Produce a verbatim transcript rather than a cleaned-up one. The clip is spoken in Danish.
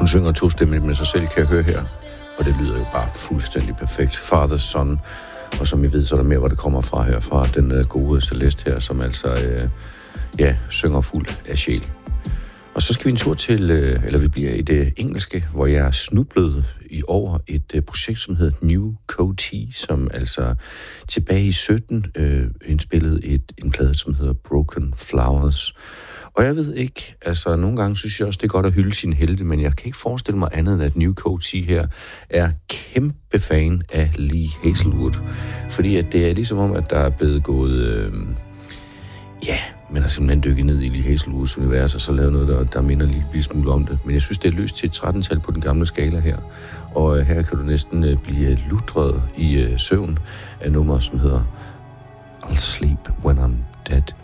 Hun synger tostemmigt med sig selv, kan jeg høre her. Og det lyder jo bare fuldstændig perfekt. Father, Son. Og som I ved, så er der mere, hvor det kommer fra her. Fra den uh, gode Celeste her, som altså uh, ja, synger fuld af sjæl. Og så skal vi en tur til, uh, eller vi bliver i det engelske, hvor jeg er snublet i over et uh, projekt, som hedder New Coatee, som altså tilbage i sytten uh, indspillede et, en plade, som hedder Broken Flowers. Og jeg ved ikke, altså nogle gange synes jeg også, det er godt at hylde sine helte, men jeg kan ikke forestille mig andet end, at New Coatee her er kæmpe fan af Lee Hazlewood. Fordi at det er ligesom om, at der er blevet gået, øh, ja, man har simpelthen dykket ned i Lee Hazlewoods univers, og så lavet noget, der, der minder en lille smule om det. Men jeg synes, det er løst til et tretten-tal på den gamle skala her. Og øh, her kan du næsten øh, blive lutret i øh, søvn af nummer, som hedder I'll Sleep When I'm Dead.